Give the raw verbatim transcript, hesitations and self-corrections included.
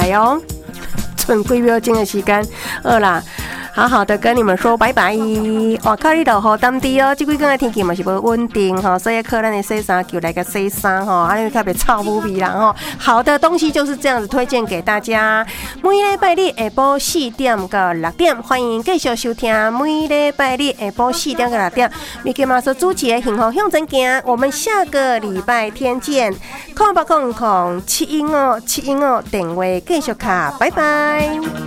来哦。剩几秒钟的时间，好啦。好好的跟你们说拜拜。哇，靠你落雨当地哦，这几天的天气嘛是无稳定哈，所以靠咱的洗衫球来个洗衫哈，啊，因为特别臭无味啦哈。好的东西就是这样子推荐给大家。每礼拜日下晡四点到六点，欢迎继续收听。每礼拜日下晡四点到六点，米奇马斯主持的幸福向前行。我们下个礼拜天见。空八空空七音哦七音哦，电话继续卡，拜拜。